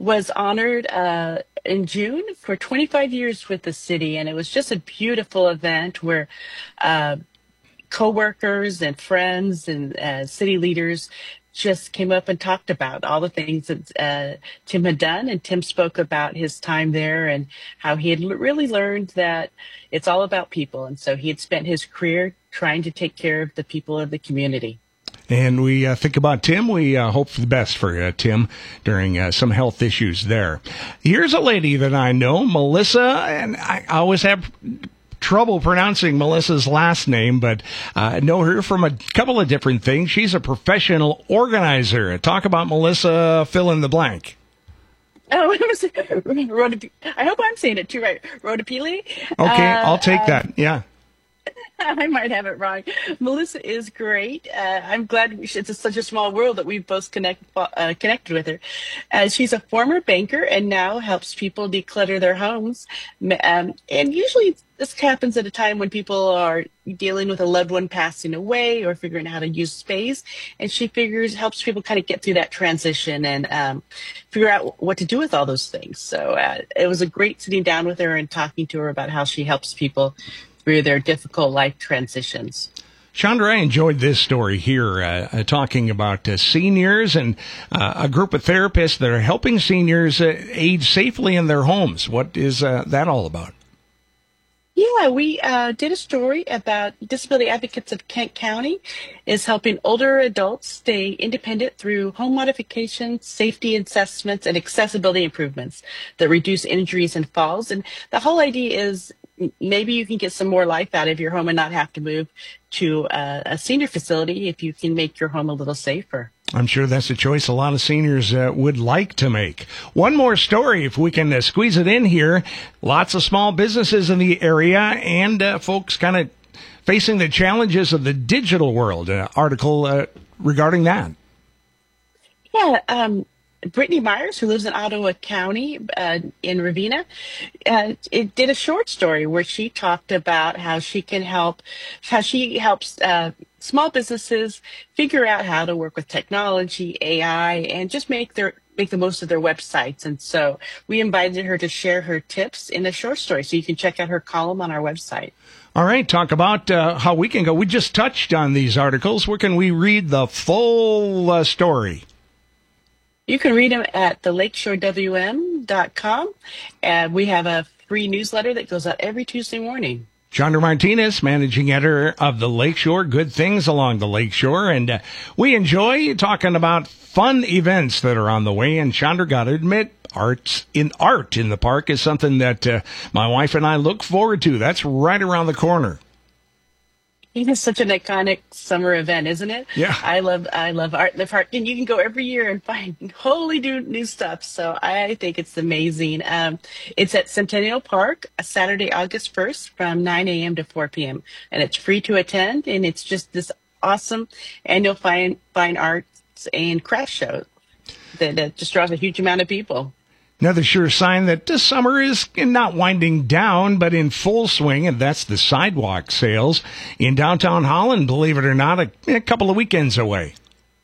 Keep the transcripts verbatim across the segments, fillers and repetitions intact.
was honored uh, in June for twenty-five years with the city, and it was just a beautiful event where uh, coworkers and friends and uh, city leaders just came up and talked about all the things that uh, Tim had done. And Tim spoke about his time there and how he had l- really learned that it's all about people. And so he had spent his career trying to take care of the people of the community. And we uh, think about Tim. We uh, hope for the best for uh, Tim during uh, some health issues there. Here's a lady that I know, Melissa, and I always have trouble pronouncing Melissa's last name, but I uh, know her from a couple of different things. She's a professional organizer. Talk about Melissa, fill in the blank. Oh, Rotap- I hope I'm saying it too right. Rotapili. Okay, Uh, I'll take uh, that. Yeah. I might have it wrong. Melissa is great. Uh, I'm glad we, it's a, such a small world that we've both connect, uh, connected with her. Uh, she's a former banker and now helps people declutter their homes. Um, and usually this happens at a time when people are dealing with a loved one passing away or figuring out how to use space. And she figures helps people kind of get through that transition and um, figure out what to do with all those things. So uh, it was a great sitting down with her and talking to her about how she helps people through their difficult life transitions. Chandra, I enjoyed this story here, uh, uh, talking about uh, seniors and uh, a group of therapists that are helping seniors uh, age safely in their homes. What is uh, that all about? Yeah, we uh, did a story about Disability Advocates of Kent County is helping older adults stay independent through home modifications, safety assessments, and accessibility improvements that reduce injuries and falls. And the whole idea is maybe you can get some more life out of your home and not have to move to a, a senior facility if you can make your home a little safer. I'm sure that's a choice a lot of seniors uh, would like to make. One more story, if we can uh, squeeze it in here. Lots of small businesses in the area and uh, folks kind of facing the challenges of the digital world. An article uh, regarding that. Yeah, um, Brittany Myers, who lives in Ottawa County uh, in Ravina, uh, it did a short story where she talked about how she can help, how she helps uh, small businesses figure out how to work with technology, A I, and just make their make the most of their websites. And so we invited her to share her tips in a short story. So you can check out her column on our website. All right, talk about uh, how we can go. We just touched on these articles. Where can we read the full uh, story? You can read them at the lakeshore w m dot com. And we have a free newsletter that goes out every Tuesday morning. Chandra Martinez, managing editor of the Lakeshore, Good Things Along the Lakeshore. And uh, we enjoy talking about fun events that are on the way. And Chandra, got to admit, arts in art in the park is something that uh, my wife and I look forward to. That's right around the corner. It is such an iconic summer event, isn't it? Yeah. I love I love Art in the Park, and you can go every year and find wholly new, new stuff. So I think it's amazing. Um, it's at Centennial Park, Saturday, August first, from nine a.m. to four p.m. And it's free to attend, and it's just this awesome annual fine, fine arts and craft show that, that just draws a huge amount of people. Another sure sign that this summer is not winding down, but in full swing, and that's the sidewalk sales in downtown Holland, believe it or not, a, a couple of weekends away.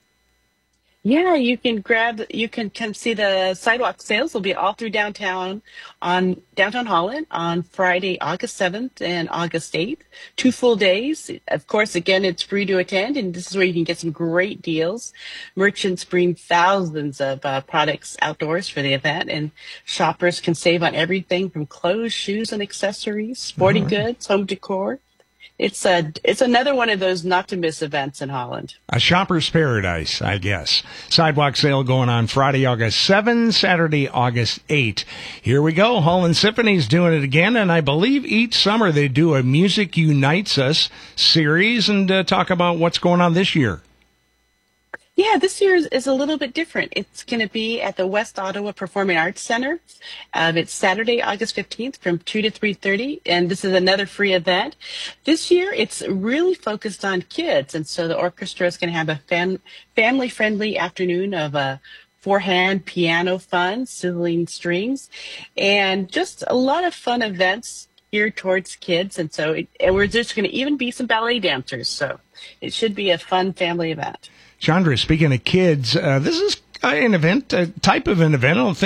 Yeah, you can grab, you can come see the sidewalk sales. Will be all through downtown on downtown Holland on Friday, August seventh and August eighth. Two full days. Of course, again, it's free to attend, and this is where you can get some great deals. Merchants bring thousands of uh, products outdoors for the event, and shoppers can save on everything from clothes, shoes, and accessories, sporting right. goods, home decor. It's a, it's another one of those not to miss events in Holland. A shopper's paradise, I guess. Sidewalk sale going on Friday, August seventh, Saturday, August eighth. Here we go. Holland Symphony's doing it again, and I believe each summer they do a Music Unites Us series and uh, talk about what's going on this year. Yeah, this year is, is a little bit different. It's going to be at the West Ottawa Performing Arts Center. Um, it's Saturday, August fifteenth from two to three thirty, and this is another free event. This year, it's really focused on kids, and so the orchestra is going to have a fam- family-friendly afternoon of uh, four-hand piano fun, sizzling strings, and just a lot of fun events geared towards kids. And so it, and we're just going to even be some ballet dancers, so it should be a fun family event. Chandra, speaking of kids, uh, this is an event, a type of an event. I don't think